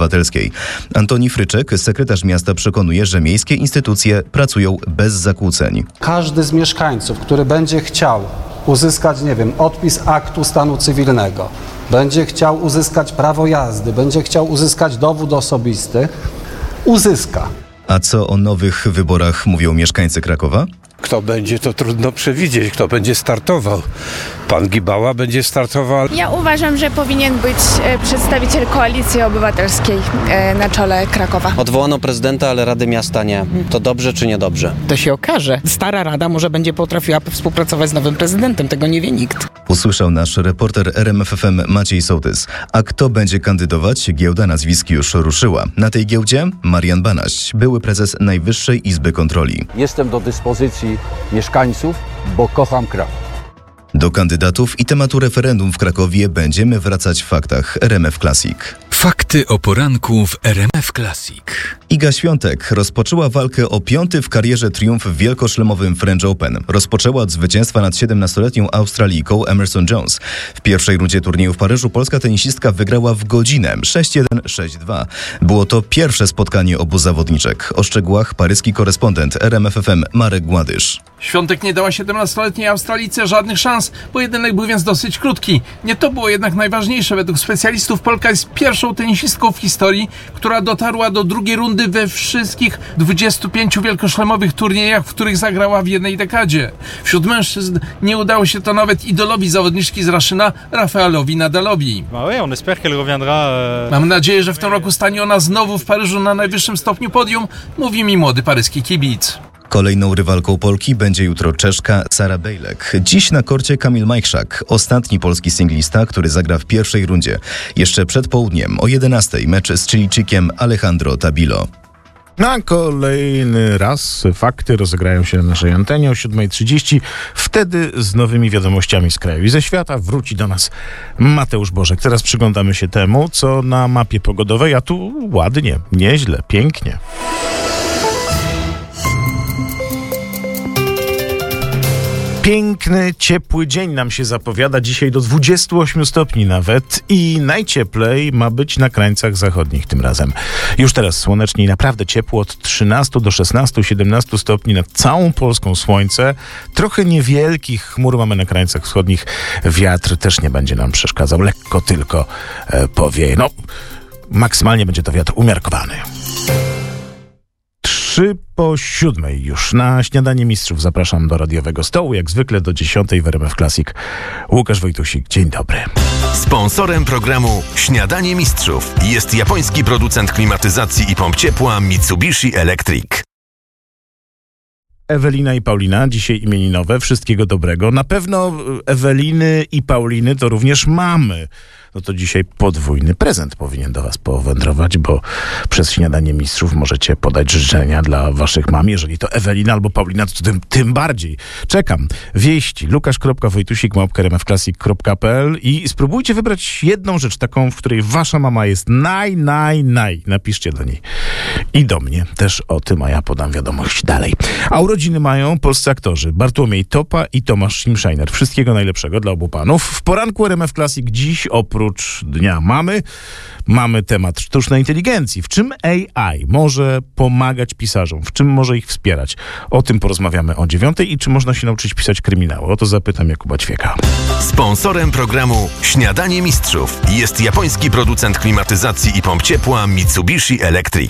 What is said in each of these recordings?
Obywatelskiej. Antoni Fryczek, sekretarz miasta, przekonuje, że miejskie instytucje pracują bez zakłóceń. Każdy z mieszkańców, który będzie chciał uzyskać, odpis aktu stanu cywilnego, będzie chciał uzyskać prawo jazdy, będzie chciał uzyskać dowód osobisty, uzyska. A co o nowych wyborach mówią mieszkańcy Krakowa? Kto będzie, to trudno przewidzieć. Kto będzie startował? Pan Gibała będzie startował. Ja uważam, że powinien być przedstawiciel Koalicji Obywatelskiej na czele Krakowa. Odwołano prezydenta, ale Rady Miasta nie. To dobrze czy niedobrze? To się okaże. Stara Rada może będzie potrafiła współpracować z nowym prezydentem. Tego nie wie nikt. Usłyszał nasz reporter RMFFM Maciej Sołtys. A kto będzie kandydować? Giełda nazwisk już ruszyła. Na tej giełdzie Marian Banaś, były prezes Najwyższej Izby Kontroli. Jestem do dyspozycji mieszkańców, bo kocham Kraków. Do kandydatów i tematu referendum w Krakowie będziemy wracać w faktach RMF Classic. Fakty o poranku w RMF Classic. Iga Świątek rozpoczęła walkę o 5. w karierze triumf w wielkoszlemowym French Open. Rozpoczęła od zwycięstwa nad 17-letnią Australijką Emerson Jones. W pierwszej rundzie turnieju w Paryżu polska tenisistka wygrała w godzinę 6-1, 6-2. Było to pierwsze spotkanie obu zawodniczek. O szczegółach paryski korespondent RMFFM Marek Gładysz. Świątek nie dała 17-letniej Australijce żadnych szans. Pojedynek był więc dosyć krótki. Nie to było jednak najważniejsze. Według specjalistów Polka jest pierwszą tenisistką w historii, która dotarła do drugiej rundy we wszystkich 25 wielkoszlemowych turniejach, w których zagrała w jednej dekadzie. Wśród mężczyzn nie udało się to nawet idolowi zawodniczki z Raszyna, Rafaelowi Nadalowi. Mam nadzieję, że w tym roku stanie ona znowu w Paryżu na najwyższym stopniu podium, mówi mi młody paryski kibic. Kolejną rywalką Polki będzie jutro Czeszka Sara Bejlek. Dziś na korcie Kamil Majchrzak, ostatni polski singlista, który zagra w pierwszej rundzie. Jeszcze przed południem o 11:00 mecz z Chilijczykiem Alejandro Tabilo. Na kolejny raz fakty rozegrają się na naszej antenie o 7:30. Wtedy z nowymi wiadomościami z kraju i ze świata wróci do nas Mateusz Bożek. Teraz przyglądamy się temu, co na mapie pogodowej, a tu ładnie, nieźle, pięknie. Piękny, ciepły dzień nam się zapowiada. Dzisiaj do 28 stopni nawet i najcieplej ma być na krańcach zachodnich tym razem. Już teraz słonecznie i naprawdę ciepło, od 13 do 16, 17 stopni nad całą Polską słońce. Trochę niewielkich chmur mamy na krańcach wschodnich. Wiatr też nie będzie nam przeszkadzał. Lekko tylko powieje. Maksymalnie będzie to wiatr umiarkowany. 6:03 już. Na śniadanie mistrzów zapraszam do radiowego stołu, jak zwykle do 10:00 w RMF Classic. Łukasz Wojtusik, dzień dobry. Sponsorem programu Śniadanie Mistrzów jest japoński producent klimatyzacji i pomp ciepła Mitsubishi Electric. Ewelina i Paulina, dzisiaj imieninowe, wszystkiego dobrego. Na pewno Eweliny i Pauliny to również mamy. No to dzisiaj podwójny prezent powinien do was powędrować, bo przez śniadanie mistrzów możecie podać życzenia dla waszych mam. Jeżeli to Ewelina albo Paulina, to tym bardziej. Czekam. Wieści lukasz.wojtusik@rmfclassic.pl i spróbujcie wybrać jedną rzecz, taką, w której wasza mama jest Napiszcie do niej. I do mnie też o tym, a ja podam wiadomość dalej. A urodziny mają polscy aktorzy Bartłomiej Topa i Tomasz Schimschreiner. Wszystkiego najlepszego dla obu panów. W poranku RMF Classic dziś oprócz Dnia mamy temat sztucznej inteligencji. W czym AI może pomagać pisarzom? W czym może ich wspierać? O tym porozmawiamy o 9:00 i czy można się nauczyć pisać kryminały? O to zapytam Jakuba Ćwieka. Sponsorem programu Śniadanie Mistrzów jest japoński producent klimatyzacji i pomp ciepła Mitsubishi Electric.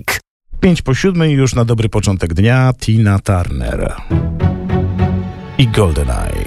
6:05 już na dobry początek dnia Tina Turner i GoldenEye.